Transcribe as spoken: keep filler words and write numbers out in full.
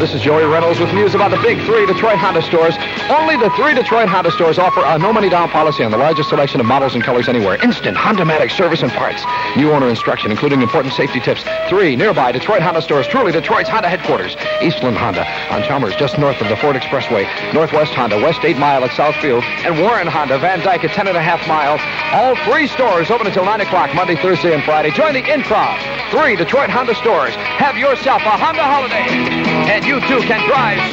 This is Joey Reynolds with news about the big three Detroit Honda stores. Only the three Detroit Honda stores offer a no-money-down policy on the largest selection of models and colors anywhere. Instant Honda-matic service and parts. New owner instruction, including important safety tips. Three nearby Detroit Honda stores, truly Detroit's Honda headquarters. Eastland Honda on Chalmers, just north of the Ford Expressway. Northwest Honda, West eight Mile at Southfield. And Warren Honda, Van Dyke at ten and a half mile. All three stores open until nine o'clock, Monday, Thursday, and Friday. Join the in-crowd. Three Detroit Honda stores. Have yourself a Honda holiday. And you too can drive